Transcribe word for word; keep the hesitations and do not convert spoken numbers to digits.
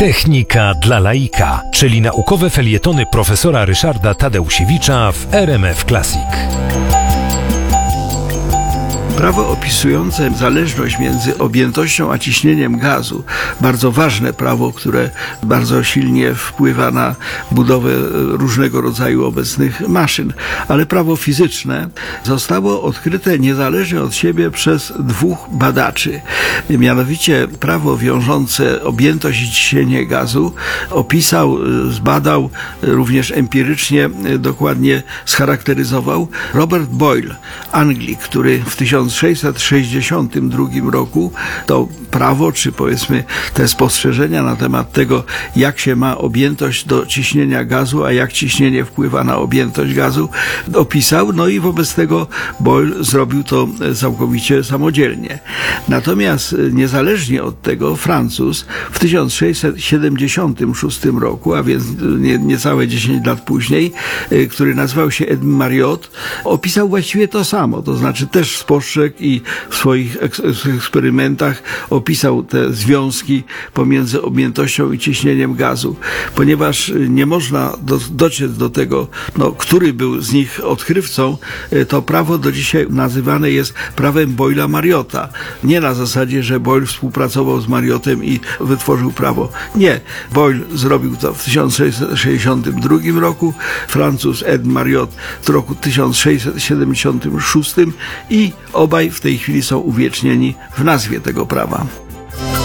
Technika dla laika, czyli naukowe felietony profesora Ryszarda Tadeusiewicza w R M F Classic. Prawo opisujące zależność między objętością a ciśnieniem gazu, bardzo ważne prawo, które bardzo silnie wpływa na budowę różnego rodzaju obecnych maszyn, ale prawo fizyczne zostało odkryte niezależnie od siebie przez dwóch badaczy. Mianowicie prawo wiążące objętość i ciśnienie gazu opisał, zbadał, również empirycznie dokładnie scharakteryzował Robert Boyle, Anglik, który w tysiąc sześćset sześćdziesiątym drugim roku to prawo, czy powiedzmy te spostrzeżenia na temat tego, jak się ma objętość do ciśnienia gazu, a jak ciśnienie wpływa na objętość gazu, opisał, no i wobec tego Boyle zrobił to całkowicie samodzielnie. Natomiast niezależnie od tego Francuz w tysiąc sześćset siedemdziesiątym szóstym roku, a więc nie, niecałe dziesięć lat później, który nazywał się Edmund Marriott, opisał właściwie to samo, to znaczy też spostrzegł i w swoich eksperymentach opisał te związki pomiędzy objętością i ciśnieniem gazu. Ponieważ nie można do, dociec do tego, no, który był z nich odkrywcą, to prawo do dzisiaj nazywane jest prawem Boyla-Marriotta. Nie na zasadzie, że Boyle współpracował z Marriottem i wytworzył prawo. Nie. Boyle zrobił to w tysiąc sześćset sześćdziesiątym drugim roku, Francuz Edmund Marriott w roku tysiąc sześćset siedemdziesiątym szóstym i obaj w tej chwili są uwiecznieni w nazwie tego prawa.